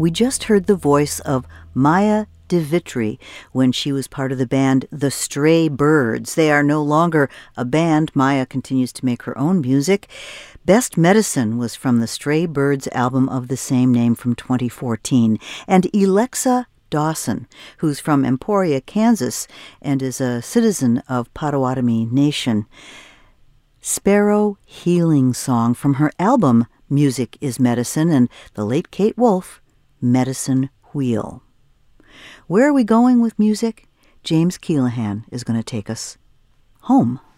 We just heard the voice of Maya DeVitri when she was part of the band The Stray Birds. They are no longer a band. Maya continues to make her own music. Best Medicine was from the Stray Birds album of the same name from 2014. And Alexa Dawson, who's from Emporia, Kansas, and is a citizen of Potawatomi Nation. Sparrow Healing Song from her album Music is Medicine, and the late Kate Wolf, Medicine Wheel. Where are we going with music? James Keelahan is going to take us home.